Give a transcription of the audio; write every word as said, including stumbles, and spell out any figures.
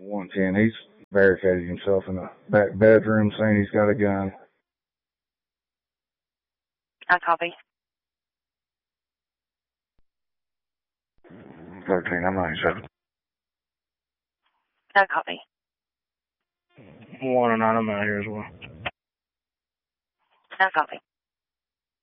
one ten, he's barricaded himself in the back bedroom saying he's got a gun. I copy. thirteen, I'm ninety-seven. I copy. One and nine, I'm out here as well. I copy.